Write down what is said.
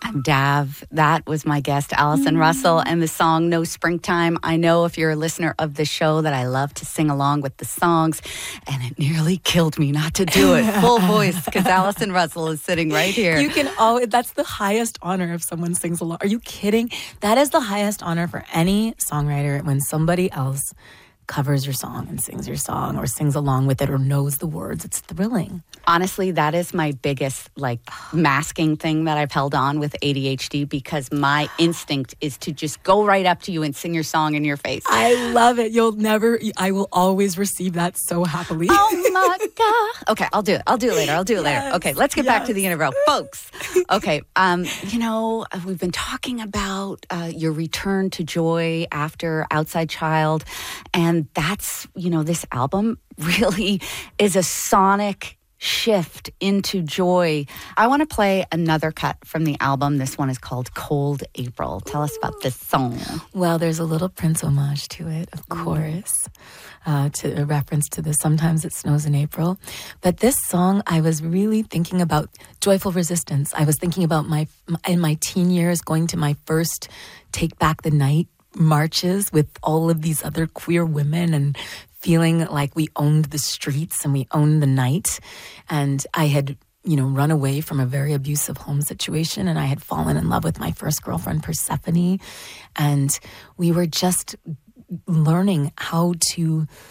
I'm Dav. That was my guest, Allison Russell, and the song No Springtime. I know if you're a listener of the show that I love to sing along with the songs, and it nearly killed me not to do it full voice because Allison Russell is sitting right here. You can that's the highest honor if someone sings along. Are you kidding? That is the highest honor for any songwriter when somebody else covers your song and sings your song or sings along with it or knows the words. It's thrilling. Honestly, that is my biggest masking thing that I've held on with ADHD because my instinct is to just go right up to you and sing your song in your face. I love it. I will always receive that so happily. Oh my God. Okay, I'll do it. I'll do it later. Okay, let's get back to the interview. Folks, okay, we've been talking about your return to joy after Outside Child, and that's, this album really is a sonic shift into joy. I want to play another cut from the album. This one is called Cold April. Tell us about this song. Well, there's a little Prince homage to it, of course, to a reference to the Sometimes It Snows in April. But this song, I was really thinking about joyful resistance. I was thinking about in my teen years going to my first Take Back the Night marches with all of these other queer women and feeling like we owned the streets and we owned the night. And I had, run away from a very abusive home situation, and I had fallen in love with my first girlfriend, Persephone. And we were just learning how to